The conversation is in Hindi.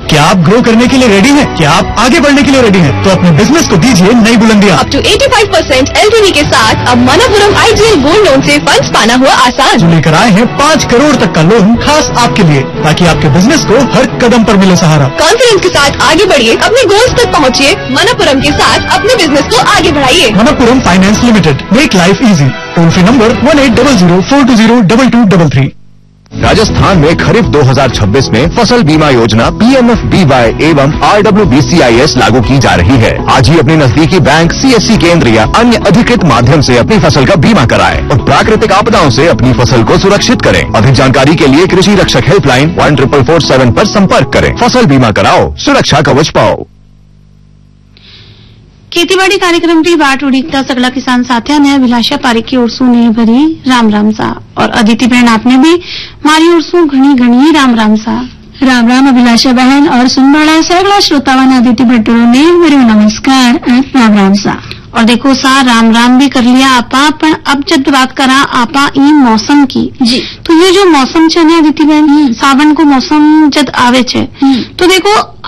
क्या आप ग्रो करने के लिए रेडी हैं? क्या आप आगे बढ़ने के लिए रेडी हैं? तो अपने बिजनेस को दीजिए नई बुलंदियां। अप टू 85% LTV के साथ अब मनपुरम आइडियल गोल्ड लोन से फंड्स पाना हुआ आसान। जो लेकर आए हैं 5 करोड़ तक का लोन खास आपके लिए, ताकि आपके बिजनेस को हर कदम पर मिले सहारा। कॉन्फिडेंस के साथ आगे बढ़िए, अपने गोल्स तक पहुँचिए। मनपुरम के साथ अपने बिजनेस को आगे बढ़ाइए। Manappuram finance limited, make life easy. Toll free number 1800-420-3333। Rajasthan में खरीफ 2026 में फसल बीमा योजना PMFBY एवं RWBCIS लागू की जा रही है। आज ही अपने नजदीकी बैंक, CSC केंद्र या अन्य अधिकृत माध्यम से अपनी फसल का बीमा कराएं और प्राकृतिक आपदाओं से अपनी फसल को सुरक्षित करें। अधिक जानकारी के लिए कृषि रक्षक हेल्पलाइन 14447 पर संपर्क करें। फसल बीमा कराओ, सुरक्षा कवच पाओ। खेतीबाड़ी कार्यक्रम की वाट उड़ीकता सगला किसान साथिया ने अभिलाषा पारिक की ओर ने भरी राम राम सा और अदिति बहन आपने भी मारी ओर घनी घनी राम राम सा। राम राम अभिलाषा बहन और सुनबाड़ा सगला श्रोतावान अदिति भट्टों ने भरी नमस्कार राम राम सा। और देखो सा राम राम भी कर लिया आपा, पर अब जब बात करा आपा ई मौसम की जी, तो ये जो मौसम छे ने अदिति बहन सावन को मौसम जब आवे छे तो देखो